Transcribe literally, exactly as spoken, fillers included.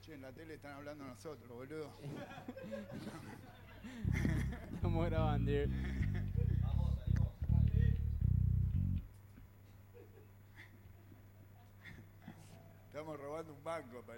Che, en la tele están hablando nosotros, boludo. Estamos grabando. Estamos robando un banco, parece.